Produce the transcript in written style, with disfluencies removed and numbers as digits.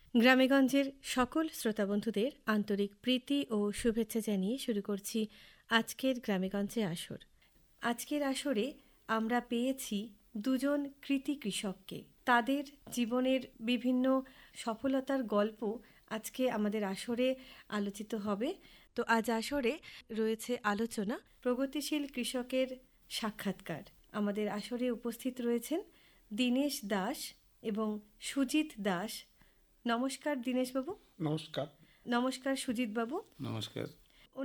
গ্রামেগঞ্জের সকল শ্রোতাবন্ধুদের আন্তরিক প্রীতি ও শুভেচ্ছা জানিয়ে শুরু করছি আজকের গ্রামেগঞ্জে আসর। আজকের আসরে আমরা পেয়েছি দুজন কৃতি কৃষককে। তাদের জীবনের বিভিন্ন সফলতার গল্প আজকে আমাদের আসরে আলোচিত হবে। তো আজ আসরে রয়েছে আলোচনা, প্রগতিশীল কৃষকের সাক্ষাৎকার। আমাদের আসরে উপস্থিত রয়েছেন দীনেশ দাস এবং সুজিত দাস। নমস্কার দীনেশবাবু। নমস্কার। নমস্কার সুজিতবাবু। নমস্কার।